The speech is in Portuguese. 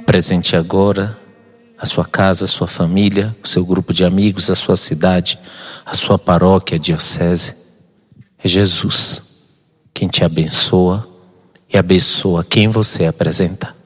Apresente agora a sua casa, a sua família, o seu grupo de amigos, a sua cidade, a sua paróquia, a diocese. É Jesus quem te abençoa e abençoa quem você apresenta.